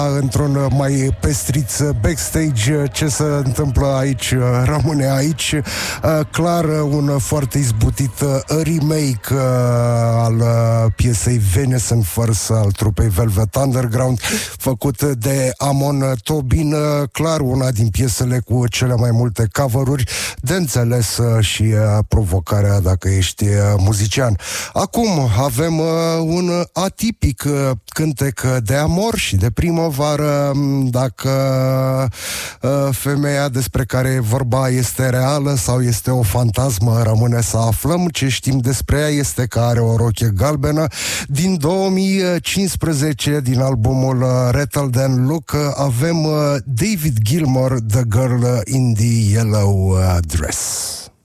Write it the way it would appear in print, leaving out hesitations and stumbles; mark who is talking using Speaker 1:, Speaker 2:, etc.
Speaker 1: într-un mai pestriț backstage. Ce se întâmplă aici rămâne aici. Clar un foarte izbutit remake al piesei Venison First al trupei Velvet Underground, făcut de Amon Tobin. Clar una din piesele cu cele mai multe cover-uri, de înțeles și provocarea dacă ești muzician. Acum avem un atipic cântec de amor și de primăvară. Dacă femeia despre care e vorba este reală sau este o fantasmă, rămâne să aflăm. Ce știm despre ea este că are o rochie galbenă. Din 2015, din albumul Rattled and Look, avem David Gilmour, The Girl in the Yellow Dress.